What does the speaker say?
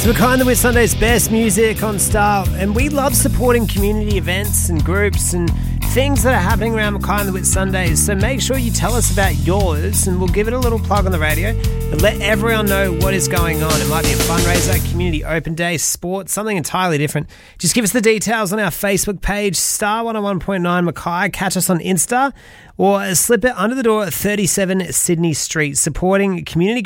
So we're kind of with Sunday's best music on Star, and we love supporting community events and groups and things that are happening around Mackay and the Wit Sundays. So make sure you tell us about yours, and we'll give it a little plug on the radio and let everyone know what is going on. It might be a fundraiser, community open day, sports, something entirely different. Just give us the details on our Facebook page, Star 101.9 Mackay. Catch us on Insta or slip it under the door at 37 Sydney Street, supporting community